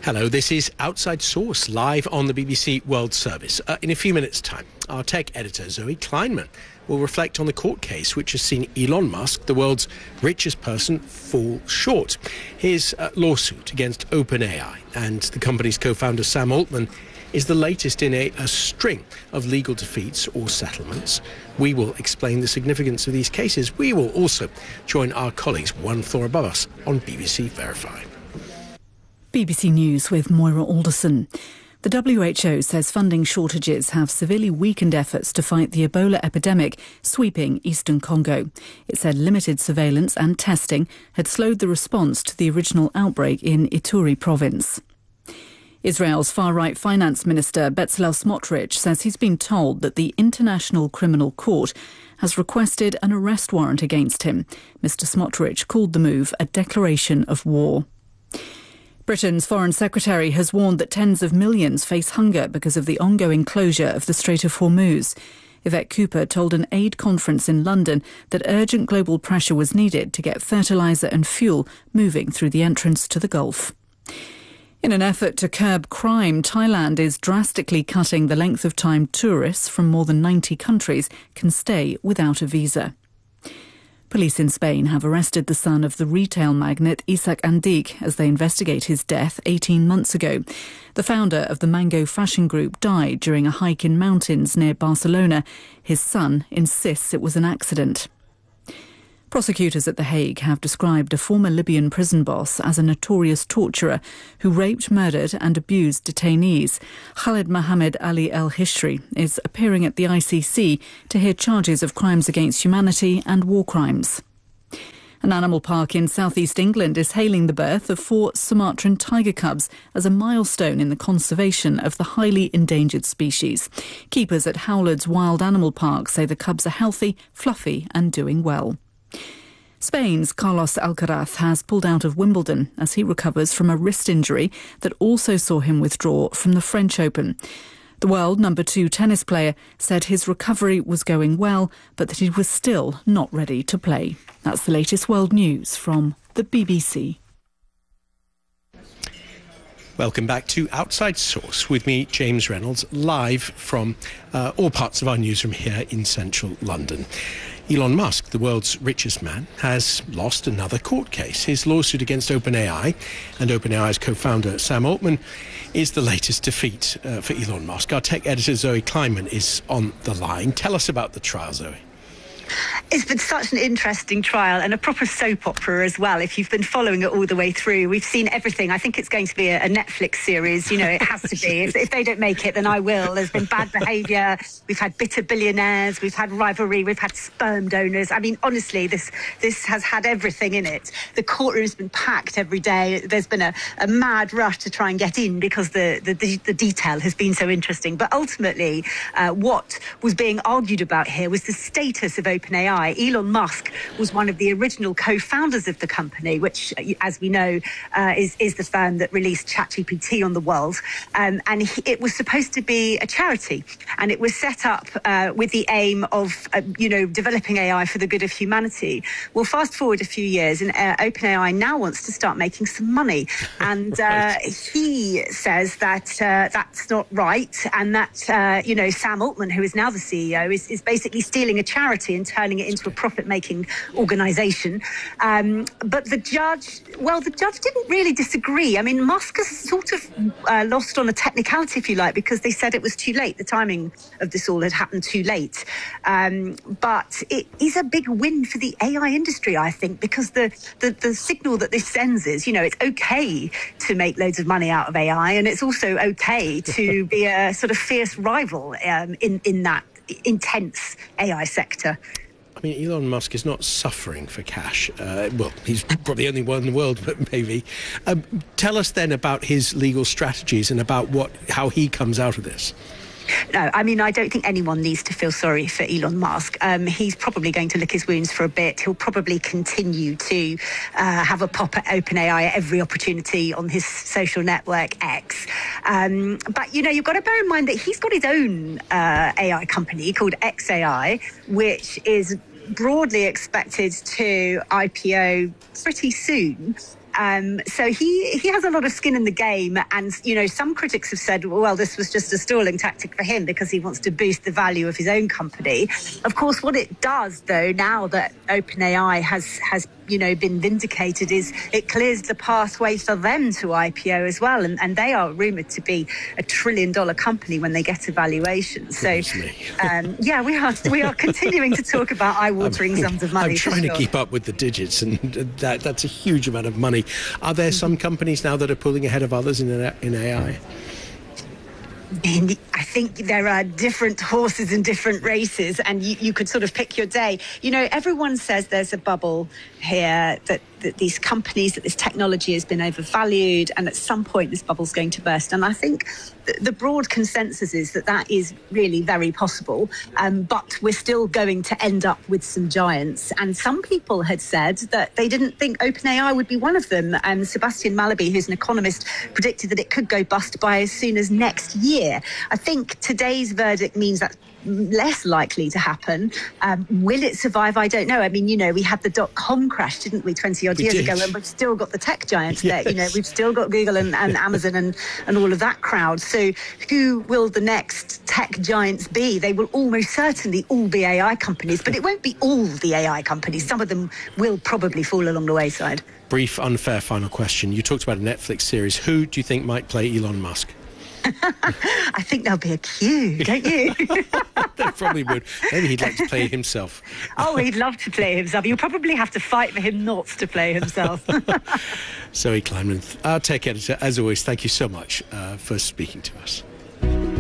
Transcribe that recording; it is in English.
Hello, this is Outside Source, live on the BBC World Service. In a few minutes' time, our tech editor, Zoe Kleinman, will reflect on the court case which has seen Elon Musk, the world's richest person, fall short. His lawsuit against OpenAI and the company's co-founder Sam Altman is the latest in a string of legal defeats or settlements. We will explain the significance of these cases. We will also join our colleagues one floor above us on BBC Verify. BBC News with Moira Alderson. The WHO says funding shortages have severely weakened efforts to fight the Ebola epidemic sweeping eastern Congo. It said limited surveillance and testing had slowed the response to the original outbreak in Ituri province. Israel's far-right finance minister Bezalel Smotrich says he's been told that the International Criminal Court has requested an arrest warrant against him. Mr. Smotrich called the move a declaration of war. Britain's Foreign Secretary has warned that tens of millions face hunger because of the ongoing closure of the Strait of Hormuz. Yvette Cooper told an aid conference in London that urgent global pressure was needed to get fertiliser and fuel moving through the entrance to the Gulf. In an effort to curb crime, Thailand is drastically cutting the length of time tourists from more than 90 countries can stay without a visa. Police in Spain have arrested the son of the retail magnate Isaac Andic as they investigate his death 18 months ago. The founder of the Mango fashion group died during a hike in mountains near Barcelona. His son insists it was an accident. Prosecutors at The Hague have described a former Libyan prison boss as a notorious torturer who raped, murdered and abused detainees. Khaled Mohammed Ali El-Hishri is appearing at the ICC to hear charges of crimes against humanity and war crimes. An animal park in southeast England is hailing the birth of 4 Sumatran tiger cubs as a milestone in the conservation of the highly endangered species. Keepers at Howlard's Wild Animal Park say the cubs are healthy, fluffy and doing well. Spain's Carlos Alcaraz has pulled out of Wimbledon as he recovers from a wrist injury that also saw him withdraw from the French Open. The world number 2 tennis player said his recovery was going well, but that he was still not ready to play. That's the latest world news from the BBC. Welcome back to Outside Source with me, James Reynolds, live from all parts of our newsroom here in central London. Elon Musk, the world's richest man, has lost another court case. His lawsuit against OpenAI and OpenAI's co-founder Sam Altman is the latest defeat for Elon Musk. Our tech editor Zoe Kleinman is on the line. Tell us about the trial, Zoe. It's been such an interesting trial and a proper soap opera as well. If you've been following it all the way through, we've seen everything. I think it's going to be a Netflix series. You know, it has to be. If they don't make it, then I will. There's been bad behaviour. We've had bitter billionaires. We've had rivalry. We've had sperm donors. I mean, honestly, this has had everything in it. The courtroom's been packed every day. There's been a mad rush to try and get in because the detail has been so interesting. But ultimately, what was being argued about here was the status of OpenAI. Elon Musk was one of the original co-founders of the company, which, as we know, is the firm that released ChatGPT on the world. It was supposed to be a charity, and it was set up with the aim of, developing AI for the good of humanity. Well, fast forward a few years, and OpenAI now wants to start making some money. And he says that that's not right, and that, Sam Altman, who is now the CEO, is basically stealing a charity and turning it into a profit-making organisation. But the judge didn't really disagree. I mean, Musk has sort of lost on a technicality, if you like, because they said it was too late. The timing of this all had happened too late. But it is a big win for the AI industry, I think, because the signal that this sends is, it's okay to make loads of money out of AI, and it's also okay to be a sort of fierce rival in that intense AI sector. I mean, Elon Musk is not suffering for cash. He's probably the only one in the world, but maybe. Tell us then about his legal strategies and about how he comes out of this. No, I mean, I don't think anyone needs to feel sorry for Elon Musk. He's probably going to lick his wounds for a bit. He'll probably continue to have a pop at OpenAI at every opportunity on his social network X. But, you've got to bear in mind that he's got his own AI company called xAI, which is broadly expected to IPO pretty soon. So he has a lot of skin in the game. And, you know, some critics have said, well, this was just a stalling tactic for him because he wants to boost the value of his own company. Of course, what it does, though, now that OpenAI has you know, been vindicated, is it clears the pathway for them to IPO as well. And they are rumoured to be $1 trillion company when they get a valuation. So, yeah, we are continuing to talk about eye-watering sums of money. I'm trying to keep up with the digits, and that's a huge amount of money. Are there some companies now that are pulling ahead of others in AI? I think there are different horses in different races, and you could sort of pick your day. You know, everyone says there's a bubble here, that these companies, that this technology has been overvalued, and at some point this bubble's going to burst. And I think the broad consensus is that is really very possible, but we're still going to end up with some giants. And some people had said that they didn't think OpenAI would be one of them. Sebastian Mallaby, who's an economist, predicted that it could go bust by as soon as next year. I think today's verdict means that's less likely to happen. Will it survive? I don't know. I mean, you know, we had the dot-com crash, didn't we, 20-odd years ago, and we've still got the tech giants there. You know, we've still got Google and Amazon and all of that crowd. So who will the next tech giants be? They will almost certainly all be AI companies, but it won't be all the AI companies. Some of them will probably fall along the wayside. Brief, unfair final question. You talked about a Netflix series. Who do you think might play Elon Musk? I think there'll be a queue, don't you? They probably would. Maybe he'd like to play himself. Oh, he'd love to play himself. You'll probably have to fight for him not to play himself. Zoe Kleinman, our tech editor, as always, thank you so much for speaking to us.